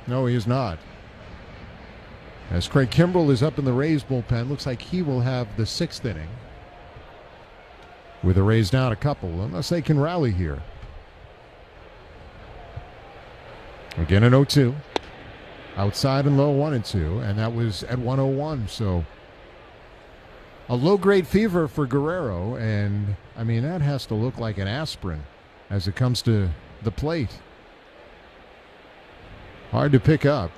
No, he is not. As Craig Kimbrell is up in the Rays bullpen, looks like he will have the 6th inning. With the Rays down a couple, unless they can rally here. Again an 0-2. Outside and low 1-2, and that was at 101. So a low-grade fever for Guerrero, and I mean that has to look like an aspirin as it comes to the plate. Hard to pick up.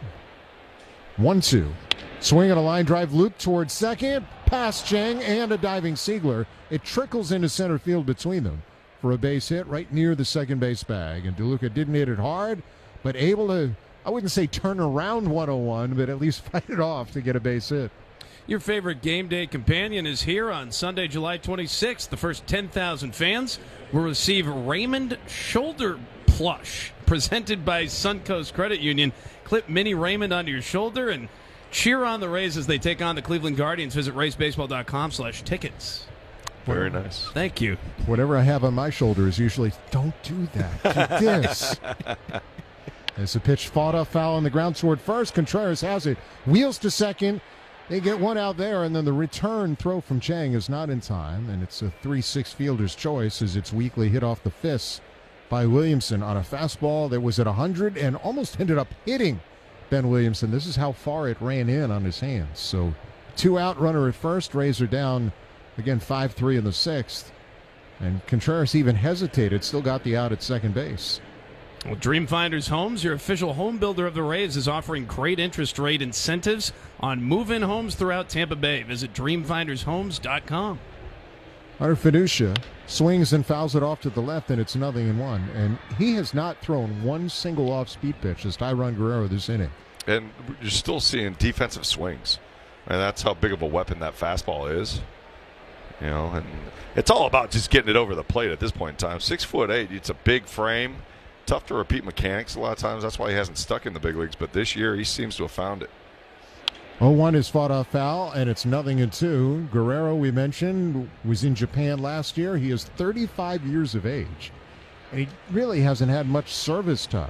1-2. Swing on a line drive loop towards second. Past Chang and a diving Siegler. It trickles into center field between them for a base hit right near the second base bag. And DeLuca didn't hit it hard, but able to, I wouldn't say turn around 101, but at least fight it off to get a base hit. Your favorite game day companion is here on Sunday, July 26th. The first 10,000 fans will receive Raymond Shoulder Plush, presented by Suncoast Credit Union. Clip Mini Raymond onto your shoulder and cheer on the Rays as they take on the Cleveland Guardians. Visit raysbaseball.com/tickets. Very nice. Thank you. Whatever I have on my shoulder is usually, don't do that. Do this. As the pitch fought off foul on the ground toward first, Contreras has it. Wheels to second. They get one out there, and then the return throw from Chang is not in time, and it's a 3-6 fielder's choice as it's weakly hit off the fists by Williamson on a fastball that was at 100 and almost ended up hitting Ben Williamson. This is how far it ran in on his hands. So 2 out, runner at first. Rays are down, again, 5-3 in the 6th. And Contreras even hesitated, still got the out at second base. Well, Dreamfinders Homes, your official home builder of the Rays, is offering great interest rate incentives on move-in homes throughout Tampa Bay. Visit dreamfindershomes.com. Hunter Fiducia swings and fouls it off to the left, and it's 0-1. And he has not thrown one single off-speed pitch as Tyron Guerrero this inning. And you're still seeing defensive swings. And that's how big of a weapon that fastball is. You know, and it's all about just getting it over the plate at this point in time. 6'8", it's a big frame. Tough to repeat mechanics a lot of times. That's why he hasn't stuck in the big leagues. But this year, he seems to have found it. 0-1 is fought off foul, and it's 0-2. Guerrero, we mentioned, was in Japan last year. He is 35 years of age, and he really hasn't had much service time.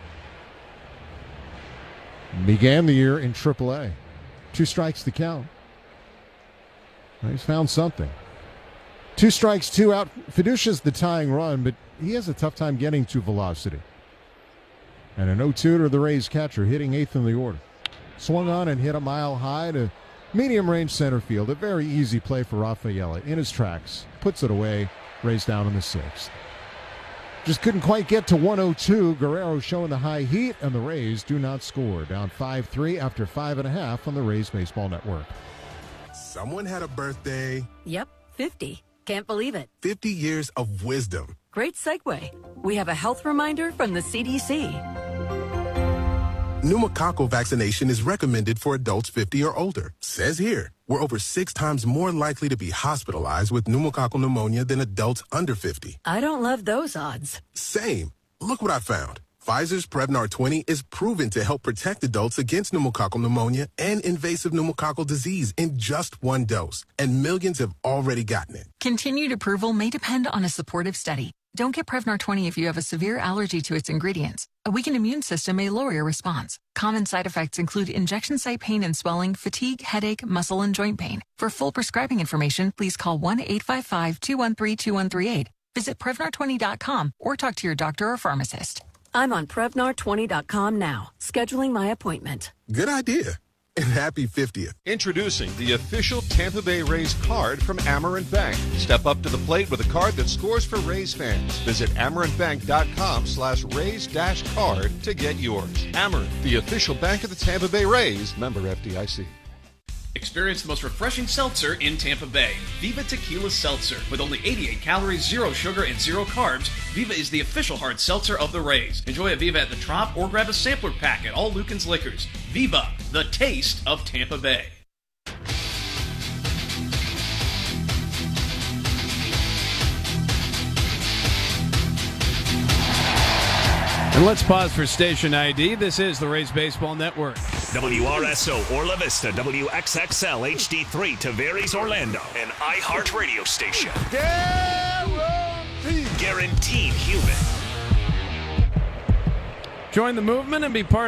Began the year in AAA. 2 strikes to count. Well, he's found something. 2 strikes, 2 out. Fiducia's the tying run, but he has a tough time getting to velocity. And an 0-2 to the Rays catcher, hitting 8th in the order. Swung on and hit a mile high to medium range center field. A very easy play for Rafaela. In his tracks, puts it away. Rays down in the 6th. Just couldn't quite get to 102. Guerrero showing the high heat, and the Rays do not score. Down 5-3 after 5.5 on the Rays Baseball Network. Someone had a birthday. Yep, 50. Can't believe it. 50 years of wisdom. Great segue. We have a health reminder from the CDC. Pneumococcal vaccination is recommended for adults 50 or older. Says here, we're over 6 times more likely to be hospitalized with pneumococcal pneumonia than adults under 50. I don't love those odds. Same. Look what I found. Pfizer's Prevnar 20 is proven to help protect adults against pneumococcal pneumonia and invasive pneumococcal disease in just 1 dose. And millions have already gotten it. Continued approval may depend on a supportive study. Don't get Prevnar 20 if you have a severe allergy to its ingredients. A weakened immune system may lower your response. Common side effects include injection site pain and swelling, fatigue, headache, muscle, and joint pain. For full prescribing information, please call 1-855-213-2138. Visit Prevnar20.com or talk to your doctor or pharmacist. I'm on Prevnar20.com now, scheduling my appointment. Good idea. And happy 50th. Introducing the official Tampa Bay Rays card from Amerant Bank. Step up to the plate with a card that scores for Rays fans. Visit amerantbank.com/Rays-card to get yours. Amerant, the official bank of the Tampa Bay Rays. Member FDIC. Experience the most refreshing seltzer in Tampa Bay. Viva Tequila Seltzer. With only 88 calories, 0 sugar, and 0 carbs, Viva is the official hard seltzer of the Rays. Enjoy a Viva at the Trop or grab a sampler pack at all Lucan's Liquors. Viva, the taste of Tampa Bay. And let's pause for station ID. This is the Rays Baseball Network. WRSO Orla Vista, WXXL HD3 Tavares Orlando, an iHeartRadio station. Guaranteed human. Join the movement and be part